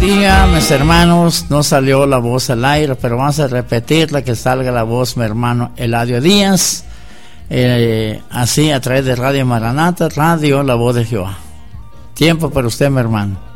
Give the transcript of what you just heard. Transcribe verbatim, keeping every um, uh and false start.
día, mis hermanos, no salió la voz al aire, pero vamos a repetirla, que salga la voz, mi hermano Eladio Díaz, eh, así a través de Radio Maranata, Radio La Voz de Jehová. Tiempo para usted, mi hermano.